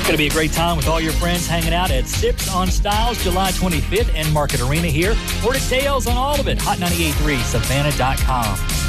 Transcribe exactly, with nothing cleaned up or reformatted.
Going to be a great time with all your friends hanging out at Sips on Styles July twenty-fifth in Market Arena here. For details on all of it, hot nine eight three savannah dot com.